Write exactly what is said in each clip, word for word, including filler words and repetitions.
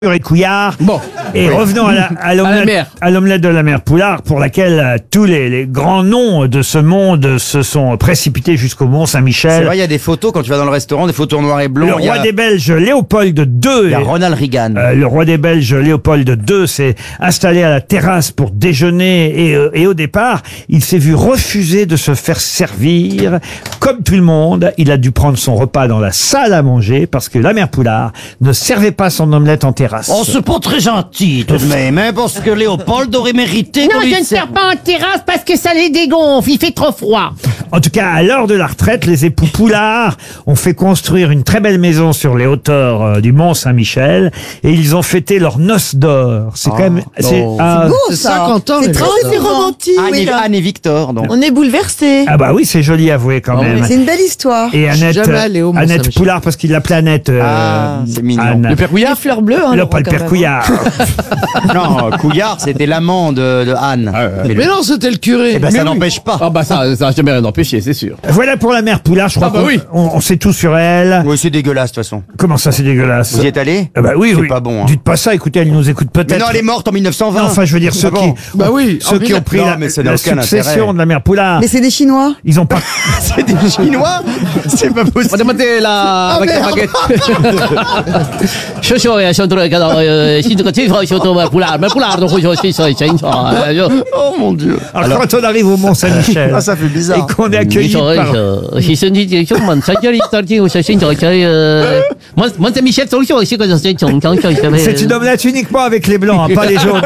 et Couillard. Bon. Et Oui. revenons à, la, à, À la l'omelette, mer. à l'omelette de la mère Poulard, pour laquelle euh, tous les, les grands noms de ce monde se sont précipités jusqu'au Mont C'est Saint-Michel. vrai, il y a des photos quand tu vas dans le restaurant, des photos en noir et blanc. Le il y roi a, des Belges, Léopold deux. il y a Ronald Reagan. Euh, le roi des Belges, Léopold deux, s'est installé à la terrasse pour déjeuner et, euh, et au départ, il s'est vu refuser de se faire servir. Comme tout le monde, il a dû prendre son repas dans la salle à manger parce que la mère Poulard ne servait pas son omelette en terrasse. Oh, c'est pas très gentil tout de même, hein, parce que Léopold aurait mérité Non, qu'on lui je ne serve. sers pas en terrasse parce que ça les dégonfle, il fait trop froid. En tout cas, à l'heure de la retraite, les époux Poulard ont fait construire une très belle maison sur les hauteurs euh, du Mont Saint-Michel et ils ont fêté leur noces d'or. C'est quand même... C'est ah, C'est cinquante ans, C'est les très gars. c'est romantique. Anne, oui, et, là. Anne et Victor, donc. On est bouleversés. ah bah oui, c'est joli avoué quand Oh, même. C'est une belle histoire. Et Je suis Annette, jamais allé au Mont Annette Saint-Michel. Poulard, parce qu'il l'appelait Annette. euh, Ah, c'est mignon. Anne. Le père Les Couillard. fleurs bleues, hein. Non, Laurent, pas le quand père même. Couillard. Non, Couillard, c'était l'amant de, de Anne. Mais, Mais non, c'était le curé. eh ben, Mais ça oui. n'empêche pas. Ah bah ça, ça n'a jamais rien empêché, c'est sûr. Voilà pour la mère Poulard, je crois Ah bah qu'on oui. on, on sait tout sur elle. Oui, c'est dégueulasse, de toute façon. Comment ça, c'est dégueulasse? Vous y êtes allé? Ah bah oui, C'est oui. pas bon, hein. Dites pas ça, écoutez, elle nous écoute peut-être. Mais non, elle est morte en mille neuf cent vingt. Non, enfin, je veux dire, ceux Ah bon. qui, Bah oui, ceux en qui ont pris Non, la, mais ça n'a la aucun succession intérêt. de la mère Poulard, Mais c'est des Chinois. ils ont pas... C'est des Chinois? C'est pas On va possible. demander la baguette. 学学呀，小偷来看到呃，新这个地方小偷嘛，不拉，嘛不拉都会说谁谁谁错，就 Oh mon Dieu. Alors, quand on arrive au Mont Saint-Michel, Ah, ça fait bizarre. et qu'on est 你 accueilli 说 par... 呃，是身体健康嘛，在家里当天我小心做些呃，我我在米线走秀，是个是健康小些。 C'est une omelette uniquement avec les blancs, hein, pas les jaunes.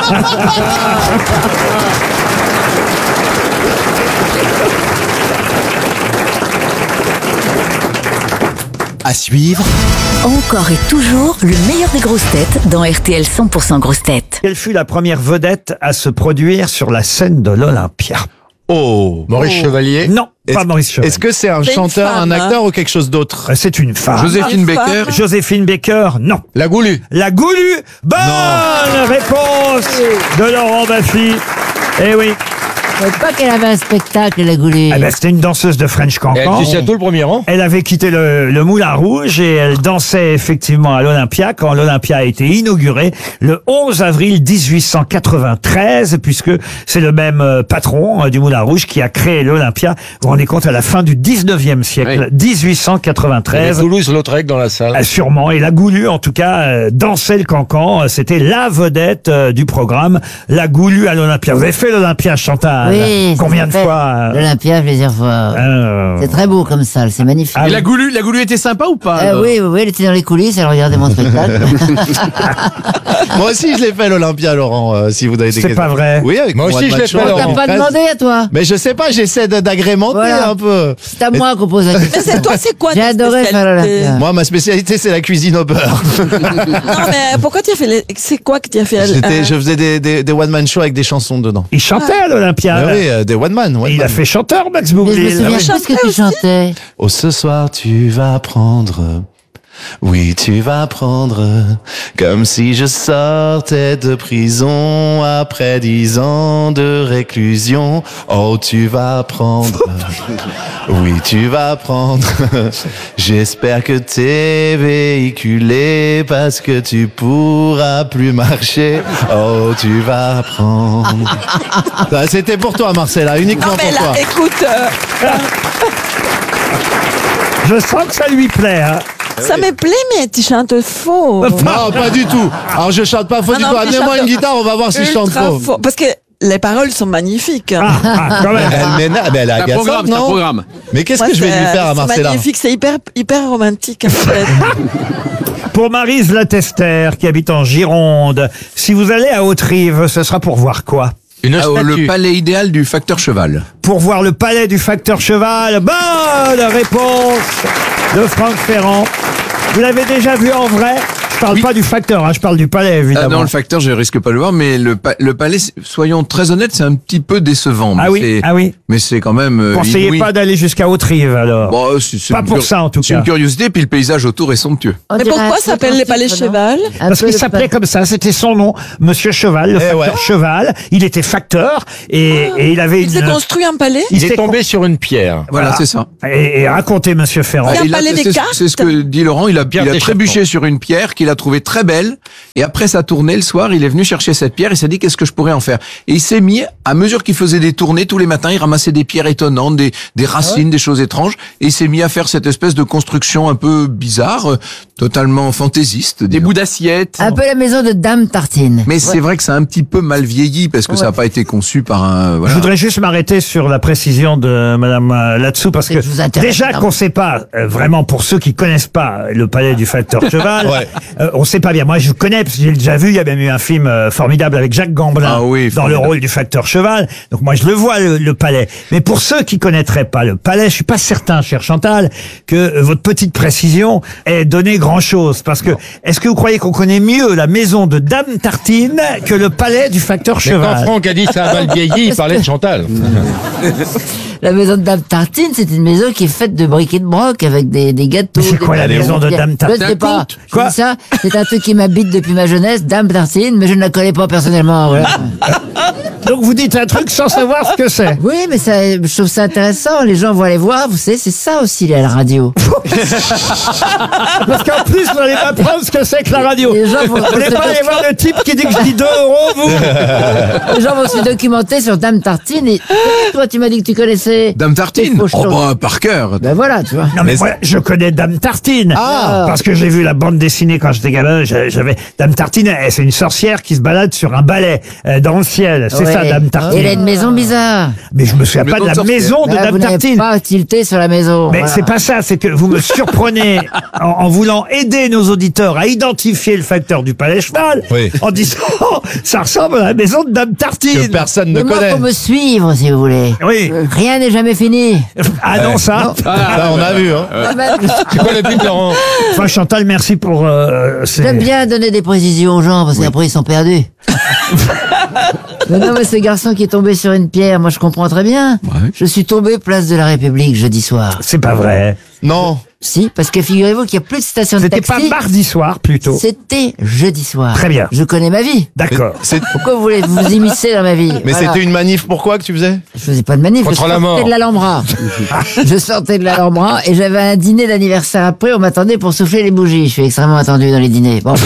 À suivre, Encore et toujours le meilleur des grosses têtes dans R T L cent pour cent grosses têtes. Quelle fut la première vedette à se produire sur la scène de l'Olympia? Oh, Maurice Chevalier. Non, pas Est-ce- Maurice Chevalier. Est-ce que c'est un C'est une chanteur, femme, un acteur ou quelque chose d'autre? Euh, C'est une femme. Joséphine Ah, Baker. femme. Joséphine Baker, non. La Goulue. La Goulue, bonne réponse de Laurent Baffy. Eh oui, Je savais pas qu'elle avait un spectacle, la Goulée. eh ben, c'était une danseuse de French Cancan. tout le premier rang. Elle avait quitté le, le Moulin Rouge et elle dansait effectivement à l'Olympia quand l'Olympia a été inauguré le onze avril dix-huit cent quatre-vingt-treize, puisque c'est le même euh, patron euh, du Moulin Rouge qui a créé l'Olympia. Vous vous rendez compte, à la fin du dix-neuvième siècle, dix-huit cent quatre-vingt-treize. Toulouse-Lautrec dans la salle. Euh, sûrement. Et la Goulue, en tout cas, euh, dansait le cancan. Euh, C'était la vedette euh, du programme, la Goulue à l'Olympia. Vous avez fait l'Olympia, Chantal? Oui. Combien ça de fait fois euh, L'Olympia, plusieurs fois. euh, C'est très beau comme salle, c'est magnifique. Ah Et oui. la Goulue, la Goulue était sympa ou pas? Euh, alors oui, oui, oui, elle était dans les coulisses, elle regardait mon spectacle. Moi aussi, je l'ai fait l'Olympia, Laurent, euh, si vous avez des C'est questions. pas vrai. Oui, avec Moi aussi, je l'ai fait, On t'a Laurent. pas demandé à toi. Mais je sais pas, j'essaie de- d'agrémenter Voilà. un peu. C'est à moi qu'on pose la question. Mais c'est toi, c'est quoi J'ai ta adoré faire spécialité? l'Olympia. Moi, ma spécialité, c'est la cuisine au beurre. Non, mais pourquoi tu as fait les... C'est quoi que tu as fait? J'étais- euh, Je faisais des, des, des one-man shows avec des chansons dedans. Il chantait à l'Olympia. Ah oui, euh, des one-man. Et one il a man. fait chanteur, Max Mais je me Boublil. souviens oui. plus ce que tu chantais. Oh, ce soir, tu vas prendre. Oui, tu vas prendre. Comme si je sortais de prison après dix ans de réclusion. Oh, tu vas prendre. Oui, tu vas prendre. J'espère que t'es véhiculé parce que tu pourras plus marcher. Oh, tu vas prendre. Ça, c'était pour toi, Marcella, uniquement Non, mais pour là, toi. écoute, euh, Je sens que ça lui plaît. Hein. ça me plaît, mais tu chantes faux. Non, pas du tout. Alors je chante pas faux Ah du non, tout. tu Amenez-moi chantes une guitare, on va voir si je chante Ultra faux. faux. Parce que les paroles sont magnifiques. hein. Ah, ah, quand même. Elle m'énerve, mais elle est C'est un agaçante, programme, c'est un non? programme. Mais qu'est-ce Moi, que je vais c'est- lui faire à c'est Marcella? magnifique, c'est hyper, hyper romantique en fait. Pour Maryse Latester, qui habite en Gironde, si vous allez à Haute-Rive, ce sera pour voir quoi? une Ah, statue. le palais idéal du facteur cheval. Pour voir le palais du facteur cheval. Bonne réponse de Franck Ferrand. Vous l'avez déjà vu en vrai? Je parle Oui. pas du facteur, hein, je parle du palais, Ah évidemment. non, le facteur, je risque pas de le voir, mais le, pa- le palais, c'est- soyons très honnêtes, c'est un petit peu décevant. Ah mais oui, c'est- ah oui. Mais c'est quand même euh, Conseillez inouï. pas d'aller jusqu'à Haute-Rive, alors. Bon, c'est- c'est Pas une pour cur- ça, en tout C'est cas. une curiosité, puis le paysage autour est somptueux. On Mais dirait pourquoi un ça truc s'appelle les en palais titre, non cheval? Un Parce peu qu'il le s'appelait palais. comme ça, c'était son nom, Monsieur Cheval, le Eh facteur ouais. Cheval. Il était facteur et, et il avait Il s'est une... construit un palais? il Il est s'est tombé sur une pierre. Voilà, Voilà. c'est ça. Et, et racontez, Monsieur Ferrand. C'est un Et là, palais des c'est- cartes C'est ce que dit Laurent, il a, Pierre il a d'échappement. trébuché sur une pierre qui qu'il a trouvée très belle. Et après sa tournée, le soir, il est venu chercher cette pierre. Il s'est dit, qu'est-ce que je pourrais en faire? Et il s'est mis, à mesure qu'il faisait des tournées tous les matins, il ramassait des pierres étonnantes, des, des racines, des choses étranges. Et il s'est mis à faire cette espèce de construction un peu bizarre, euh, totalement fantaisiste. Des disons. bouts d'assiettes. Un peu la maison de Dame Tartine. Mais c'est vrai que c'est un petit peu mal vieilli parce que ça n'a pas été conçu par un... Voilà. Je voudrais juste m'arrêter sur la précision de Madame euh, là-dessous parce que Je vous intéresse, déjà madame. qu'on sait pas euh, vraiment pour ceux qui connaissent pas le palais du facteur cheval, Ouais. euh, on sait pas bien. Moi je connais parce que j'ai déjà vu. Il y a même eu un film euh, formidable avec Jacques Gamblin Ah oui, dans le formidable. rôle du facteur cheval. Donc moi je le vois le, le palais. Mais pour ceux qui connaîtraient pas le palais, je suis pas certain, cher Chantal, que euh, votre petite précision ait donné grand chose parce que est-ce que vous croyez qu'on connaît mieux la maison de Dame Tartine que le palais du facteur Mais quand cheval? Franck a dit ça a mal vieilli, il parlait de Chantal. La maison de Dame Tartine, c'est une maison qui est faite de briques et de broc avec des, des gâteaux. Mais c'est quoi des- la maison de Dame Tartine? Je ne sais pas. Je Quoi dis ça, c'est un truc qui m'habite depuis ma jeunesse, Dame Tartine, mais je ne la connais pas personnellement. Voilà. Donc vous dites un truc sans savoir ce que c'est. Oui, mais ça, je trouve ça intéressant. Les gens vont aller voir. Vous savez, c'est ça aussi la radio. Parce qu'en plus, vous n'allez pas prendre ce que c'est que la radio. Les gens vont- Vous n'allez pas aller voir le type qui dit que je dis deux euros, vous. Les gens vont se documenter sur Dame Tartine. Et toi, tu m'as dit que tu connaissais. Dame Tartine? C'est Oh fauchon. bah, par cœur. Ben voilà, tu vois. Non mais moi, je connais Dame Tartine. Ah. Parce que j'ai vu la bande dessinée quand j'étais gamin. J'a- J'avais Dame Tartine. eh, C'est une sorcière qui se balade sur un balai euh, dans le ciel. C'est Ouais. ça, Dame Et elle a Tartine. une maison bizarre. Mais je me souviens Une pas de maison la de sorcière. maison de Là, Dame vous n'avez Tartine. pas tilté sur la maison. Mais Voilà. c'est pas ça, c'est que vous me surprenez en, en voulant aider nos auditeurs à identifier le facteur du palais cheval Oui. en disant oh, ça ressemble à la maison de Dame Que Tartine. personne ne Mais moi, connaît. faut me suivre, si vous voulez. Oui. Rien n'est jamais fini. Ah non, ça. Là, on a vu, hein. Ah ben, C'est quoi le but, Laurent? Enfin, Chantal, merci pour. Euh, ces- J'aime bien donner des précisions aux gens parce qu'après ils sont perdus. Mais non, mais ce garçon qui est tombé sur une pierre, moi je comprends très bien. Ouais. Je suis tombé place de la République jeudi soir. C'est pas vrai. Non. Si, parce que figurez-vous qu'il n'y a plus de station de C'était taxi. pas mardi soir plutôt. C'était jeudi soir. Très bien. Je connais ma vie. D'accord. C'est- Pourquoi vous voulez vous immiscer dans ma vie? Mais Voilà. c'était une manif, pourquoi que tu faisais? Je faisais pas de manif, Contre je la sortais mort. de l'Alhambra. Je sortais de l'Alhambra et j'avais un dîner d'anniversaire après, on m'attendait pour souffler les bougies. Je suis extrêmement attendu dans les dîners. Bon.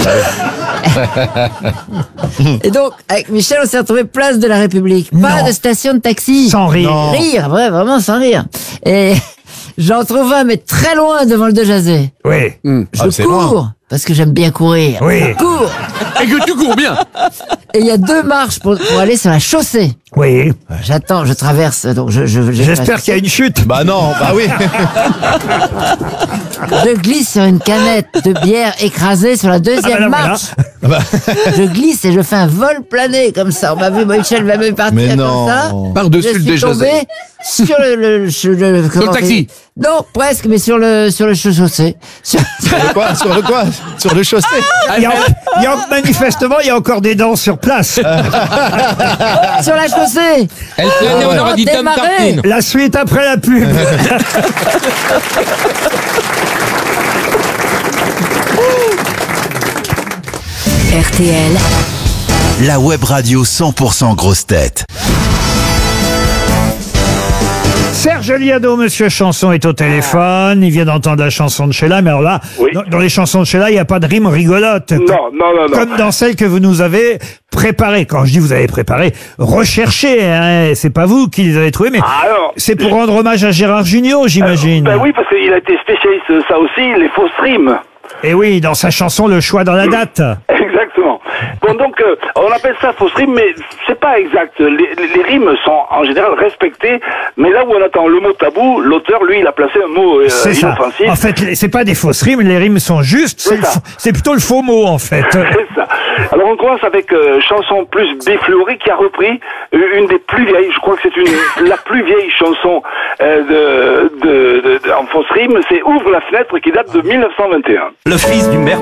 Et donc, avec Michel, on s'est retrouvé place de la République. Pas Non. de station de taxi. Sans rire. Non. Rire, vrai, vraiment sans rire. Et j'en trouve un, mais très loin devant le De Jazet. Oui. Je Ah, c'est cours, loin. parce que j'aime bien courir. Oui. Je cours. Et que tu cours bien. Et il y a deux marches pour, pour aller sur la chaussée. Oui. J'attends, je traverse, donc je, je, je- J'espère qu'il y a une chute. Bah non, bah oui. Je glisse sur une canette de bière écrasée sur la deuxième Ah bah là, marche. Je glisse et je fais un vol plané comme ça. On m'a vu, Michel va me partir Mais comme non. ça. Par-dessus Je le suis déjà. tombé sur le, le, sur le, comment on taxi. dit Non, presque, mais sur le sur le chaussée. Sur, Sur le quoi? Sur le quoi? Sur le chaussée? Il y a, il y a- manifestement, il y a encore des dents sur place. sur la chaussée. Elle planait, on Oh, aurait dit Dame démarrer. Tartine. La suite après la pub. R T L, La web radio cent pour cent grosse tête. Serge Liado, Monsieur Chanson, est au téléphone. Il vient d'entendre la chanson de Sheila, mais alors là, Oui. dans, dans les chansons de Sheila, il n'y a pas de rime rigolote. Non, non, non, non. Comme dans celle que vous nous avez préparée. Quand je dis vous avez préparé, recherché, hein, c'est pas vous qui les avez trouvées, mais Ah, alors, c'est pour rendre hommage à Gérard Junior, j'imagine. Ben oui, parce qu'il a été spécialiste de ça aussi, les fausses rimes. Et oui, dans sa chanson Le choix dans la date. Exactement. Bon, donc, euh, on appelle ça fausse rime, mais c'est pas exact. Les, les- les rimes sont en général respectées, mais là où on attend le mot tabou, l'auteur, lui, il a placé un mot euh, C'est ça. inoffensif. En fait, les- c'est pas des fausses rimes, les rimes sont justes. C'est C'est le ça. faux- c'est plutôt le faux mot, en fait. C'est ça. Alors on commence avec euh, chanson plus Biflori qui a repris euh, une des plus vieilles, je crois que c'est une la plus vieille chanson euh, de, de, de, de- en fausse rime, c'est Ouvre la fenêtre qui date de mille neuf cent vingt et un. Le fils du maire